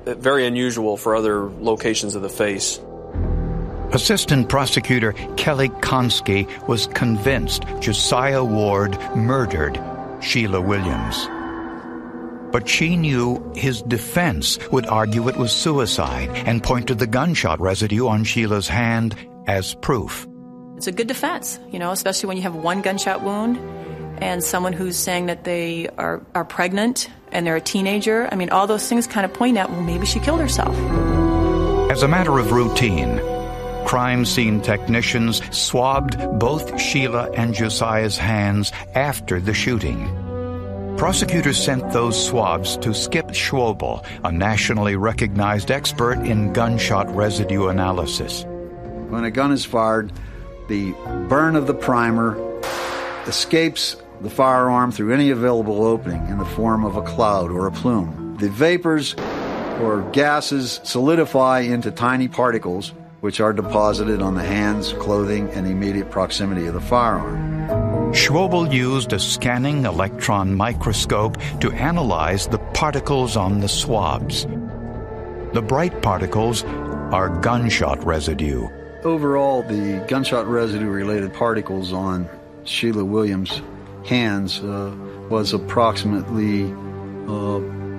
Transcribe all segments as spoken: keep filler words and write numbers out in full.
very unusual for other locations of the face. Assistant Prosecutor Kelly Konski was convinced Josiah Ward murdered Sheila Williams. But she knew his defense would argue it was suicide and point to the gunshot residue on Sheila's hand as proof. It's a good defense, you know, especially when you have one gunshot wound and someone who's saying that they are, are pregnant and they're a teenager. I mean, all those things kind of point at, well, maybe she killed herself. As a matter of routine, crime scene technicians swabbed both Sheila and Josiah's hands after the shooting. Prosecutors sent those swabs to Skip Schwobel, a nationally recognized expert in gunshot residue analysis. When a gun is fired, the burn of the primer escapes the firearm through any available opening in the form of a cloud or a plume. The vapors or gases solidify into tiny particles, which are deposited on the hands, clothing, and immediate proximity of the firearm. Schwobel used a scanning electron microscope to analyze the particles on the swabs. The bright particles are gunshot residue. Overall, the gunshot residue-related particles on Sheila Williams' hands uh, was approximately uh,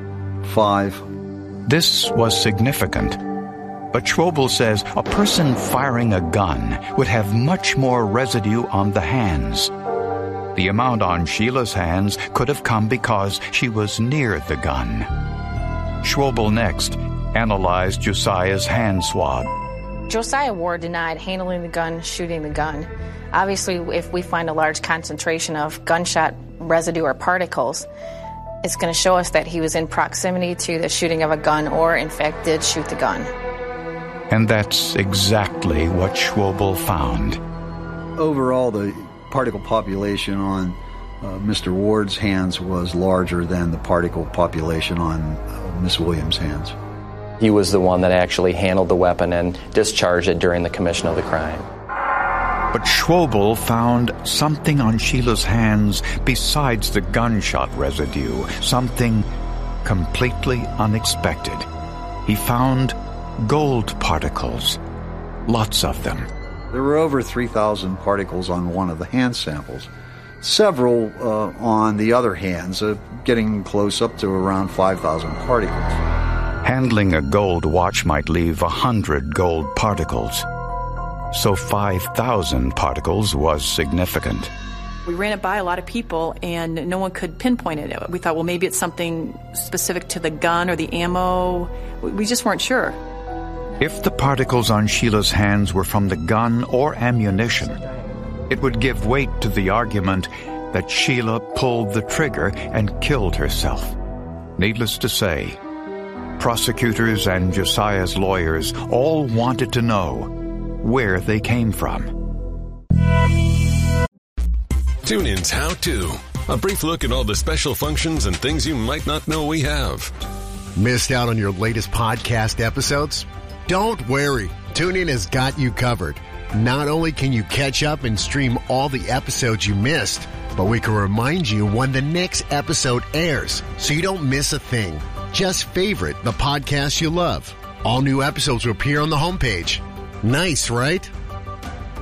five. This was significant. But Schwobel says a person firing a gun would have much more residue on the hands. The amount on Sheila's hands could have come because she was near the gun. Schwobel next analyzed Josiah's hand swab. Josiah Ward denied handling the gun, shooting the gun. Obviously, if we find a large concentration of gunshot residue or particles, it's going to show us that he was in proximity to the shooting of a gun or, in fact, did shoot the gun. And that's exactly what Schwobel found. Overall, the particle population on uh, Mister Ward's hands was larger than the particle population on uh, Miss Williams' hands. He was the one that actually handled the weapon and discharged it during the commission of the crime. But Schwobel found something on Sheila's hands besides the gunshot residue, something completely unexpected. He found gold particles, lots of them. There were over three thousand particles on one of the hand samples, several uh, on the other hands, uh, getting close up to around five thousand particles. Handling a gold watch might leave one hundred gold particles. So five thousand particles was significant. We ran it by a lot of people, and no one could pinpoint it. We thought, well, maybe it's something specific to the gun or the ammo. We just weren't sure. If the particles on Sheila's hands were from the gun or ammunition, it would give weight to the argument that Sheila pulled the trigger and killed herself. Needless to say, prosecutors and Josiah's lawyers all wanted to know where they came from. TuneIn's How To, a brief look at all the special functions and things you might not know we have. Missed out on your latest podcast episodes? Don't worry, TuneIn has got you covered. Not only can you catch up and stream all the episodes you missed, but we can remind you when the next episode airs, so you don't miss a thing. Just favorite the podcast you love. All new episodes will appear on the homepage. Nice, right?